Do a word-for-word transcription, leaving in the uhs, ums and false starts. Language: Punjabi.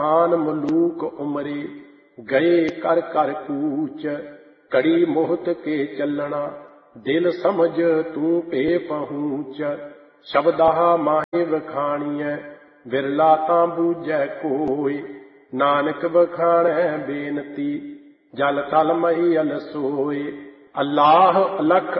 ਆਨ ਮਲੂਕ ਉਮਰੇ ਗਏ ਕਰ ਕਰ ਕੂਚ। ਕੜੀ ਮੋਹਤ ਕੇ ਚੱਲਣਾ ਦਿਲ ਸਮਝ ਤੂੰ ਭੇ ਪਹੁੰਚ। ਸ਼ਬਦਾਹ ਮਾਹੇ ਵਖਾਣੀਐ ਬਿਰਲਾ ਤਾਂ ਬੂਝੈ ਕੋਇ। ਨਾਨਕ ਵਖਾਣੈ ਬੇਨਤੀ ਜਲ ਤਲ ਮਹੀਅਲ ਸੋਇ। ਅੱਲਾਹ ਅਲਖ